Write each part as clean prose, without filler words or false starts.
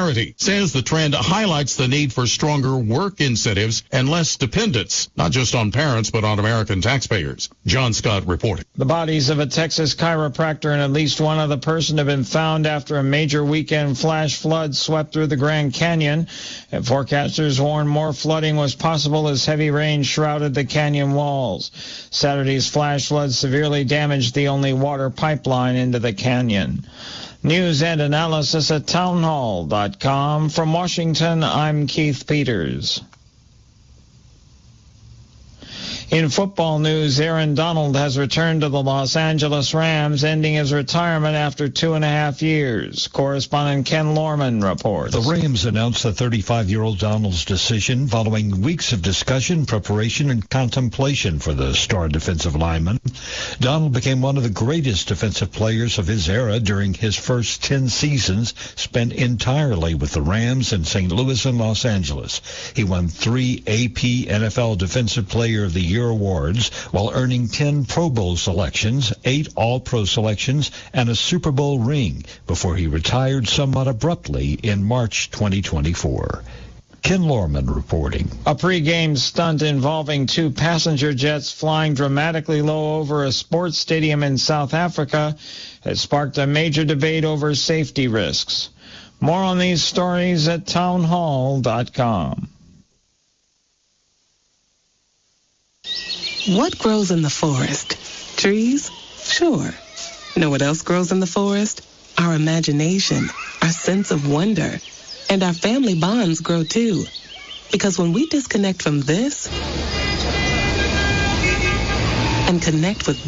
solidarity. Says the trend highlights the need for stronger work incentives and less dependence, not just on parents, but on American taxpayers. John Scott reporting. The bodies of a Texas chiropractor and at least one other person have been found after a major weekend flash flood swept through the Grand Canyon. And forecasters warned more flooding was possible as heavy rain shrouded the canyon walls. Saturday's flash flood severely damaged the only water pipeline into the canyon. News and analysis at townhall.com. From Washington, I'm Keith Peters. In football news, Aaron Donald has returned to the Los Angeles Rams, ending his retirement after 2.5 years. Correspondent Ken Lorman reports. The Rams announced the 35-year-old Donald's decision following weeks of discussion, preparation, and contemplation for the star defensive lineman. Donald became one of the greatest defensive players of his era during his first 10 seasons spent entirely with the Rams in St. Louis and Los Angeles. He won 3 AP NFL Defensive Player of the Year awards while earning 10 Pro Bowl selections, 8 All-Pro selections, and a Super Bowl ring before he retired somewhat abruptly in March 2024. Ken Lorman reporting. A pre-game stunt involving 2 passenger jets flying dramatically low over a sports stadium in South Africa has sparked a major debate over safety risks. More on these stories at townhall.com. What grows in the forest? Trees? Sure. Know what else grows in the forest? Our imagination, our sense of wonder, and our family bonds grow too. Because when we disconnect from this and connect with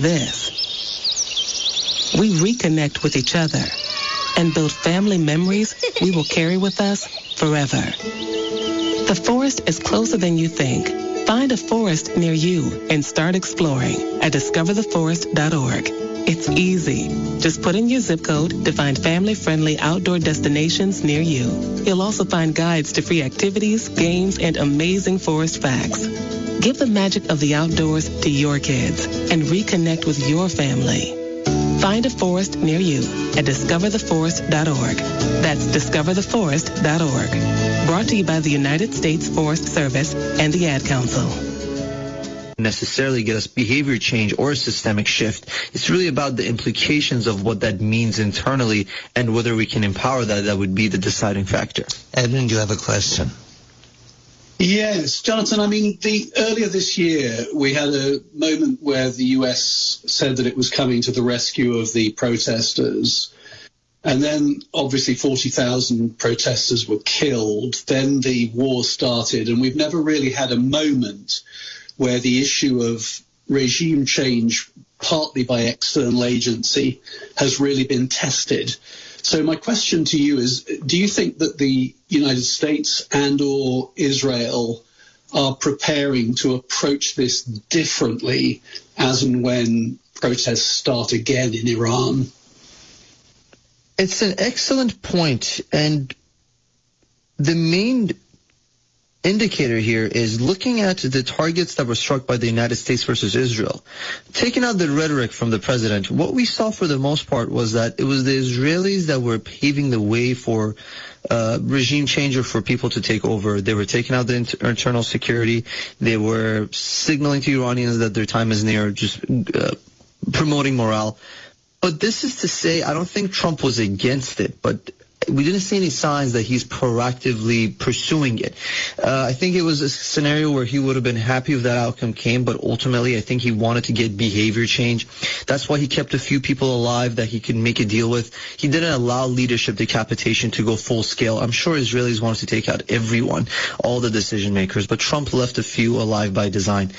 this, we reconnect with each other and build family memories we will carry with us forever. The forest is closer than you think. Find a forest near you and start exploring at discovertheforest.org. It's easy. Just put in your zip code to find family-friendly outdoor destinations near you. You'll also find guides to free activities, games, and amazing forest facts. Give the magic of the outdoors to your kids and reconnect with your family. Find a forest near you at discovertheforest.org. That's discovertheforest.org. Brought to you by the United States Forest Service and the Ad Council. Necessarily get us behavior change or a systemic shift. It's really about the implications of what that means internally and whether we can empower that. That would be the deciding factor. Edmund, you have a question. Yes, Jonathan, I mean, earlier this year, we had a moment where the U.S. said that it was coming to the rescue of the protesters. And then, obviously, 40,000 protesters were killed. Then the war started, and we've never really had a moment where the issue of regime change, partly by external agency, has really been tested. So my question to you is, do you think that the United States and or Israel are preparing to approach this differently as and when protests start again in Iran? It's an excellent point, and the main indicator here is looking at the targets that were struck by the United States versus Israel. Taking out the rhetoric from the president, what we saw for the most part was that it was the Israelis that were paving the way for regime change or for people to take over. They were taking out the internal security. They were signaling to Iranians that their time is near, just promoting morale. But this is to say, I don't think Trump was against it, but we didn't see any signs that he's proactively pursuing it. I think it was a scenario where he would have been happy if that outcome came, but ultimately I think he wanted to get behavior change. That's why he kept a few people alive that he could make a deal with. He didn't allow leadership decapitation to go full scale. I'm sure Israelis wanted to take out everyone, all the decision makers, but Trump left a few alive by design.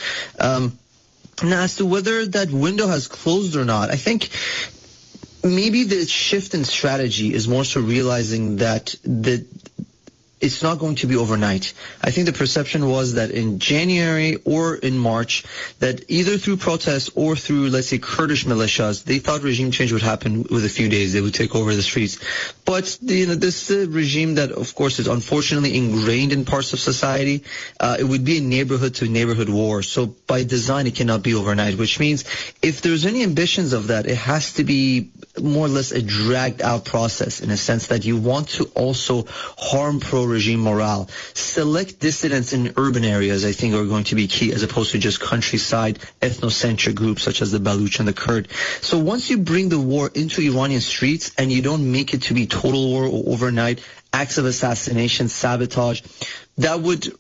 Now, as to whether that window has closed or not, I think maybe the shift in strategy is more so realizing that it's not going to be overnight. I think the perception was that in January or in March, that either through protests or through, let's say, Kurdish militias, they thought regime change would happen with a few days. They would take over the streets. But, this regime that, of course, is unfortunately ingrained in parts of society, it would be a neighborhood-to-neighborhood war. So by design, it cannot be overnight, which means if there's any ambitions of that, it has to be more or less a dragged out process in a sense that you want to also harm pro-regime morale. Select dissidents in urban areas, I think, are going to be key, as opposed to just countryside ethnocentric groups such as the Baluch and the Kurd. So once you bring the war into Iranian streets and you don't make it to be total war or overnight acts of assassination, sabotage, that would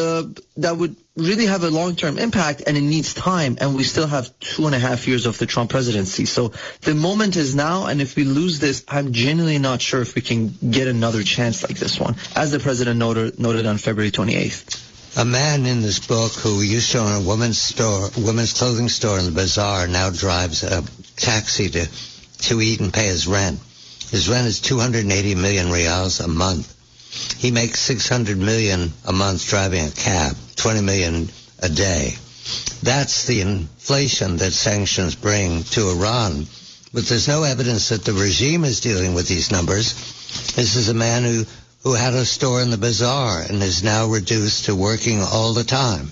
really have a long-term impact, and it needs time, and we still have 2.5 years of the Trump presidency. So the moment is now, and if we lose this, I'm genuinely not sure if we can get another chance like this one, as the president noted on February 28th. A man in this book who used to own a women's clothing store in the bazaar now drives a taxi to eat and pay his rent. His rent is 280 million riyals a month. He makes 600 million a month driving a cab, 20 million a day. That's the inflation that sanctions bring to Iran. But there's no evidence that the regime is dealing with these numbers. This is a man who had a store in the bazaar and is now reduced to working all the time.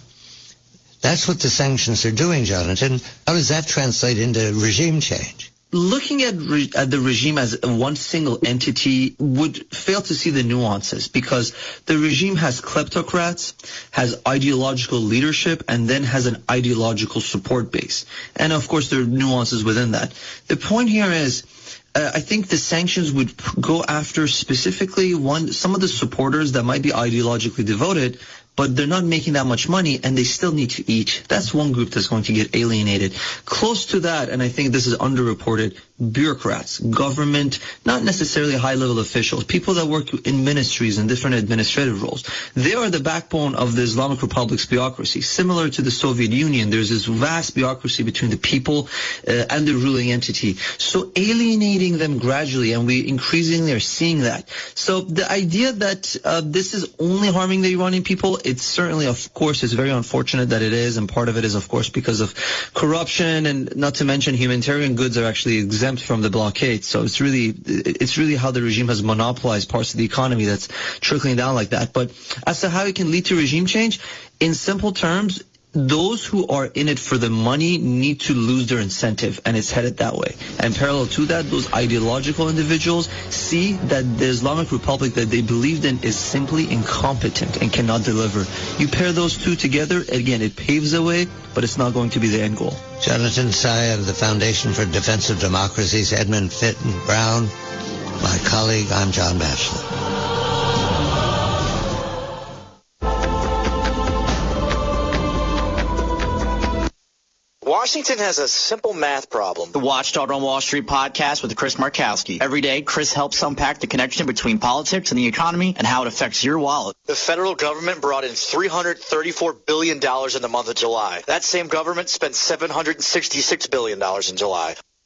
That's what the sanctions are doing, Jonathan. How does that translate into regime change? Looking at the regime as one single entity would fail to see the nuances, because the regime has kleptocrats, has ideological leadership, and then has an ideological support base. And of course there are nuances within that. The point here is, I think the sanctions would go after specifically some of the supporters that might be ideologically devoted, but they're not making that much money and they still need to eat. That's one group that's going to get alienated. Close to that, and I think this is underreported, bureaucrats, government, not necessarily high-level officials, people that work in ministries and different administrative roles. They are the backbone of the Islamic Republic's bureaucracy. Similar to the Soviet Union, there's this vast bureaucracy between the people and the ruling entity. So alienating them gradually, and we increasingly are seeing that. So the idea that this is only harming the Iranian people, it's certainly, of course, it's very unfortunate that it is, and part of it is, of course, because of corruption, and not to mention humanitarian goods are actually exempt from the blockade. So it's really how the regime has monopolized parts of the economy that's trickling down like that. But as to how it can lead to regime change, in simple terms, those who are in it for the money need to lose their incentive, and it's headed that way. And parallel to that, those ideological individuals see that the Islamic Republic that they believed in is simply incompetent and cannot deliver. You pair those two together, again, it paves the way, but it's not going to be the end goal. Jonathan Tsai of the Foundation for Defense of Democracy's Edmund Fitton Brown. My colleague, I'm John Batchelor. Washington has a simple math problem. The Watchdog on Wall Street podcast with Chris Markowski. Every day, Chris helps unpack the connection between politics and the economy and how it affects your wallet. The federal government brought in $334 billion in the month of July. That same government spent $766 billion in July.